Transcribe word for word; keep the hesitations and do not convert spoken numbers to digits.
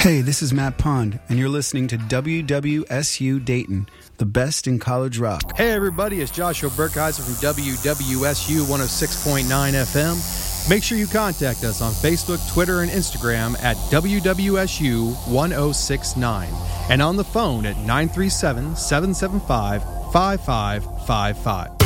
Hey, this is Matt Pond, and you're listening to W W S U Dayton, the best in college rock. Hey, everybody, it's Joshua Burkheiser from W W S U one oh six point nine F M. Make sure you contact us on Facebook, Twitter, and Instagram at W W S U one oh six nine and on the phone at nine three seven, seven seven five, five five five five.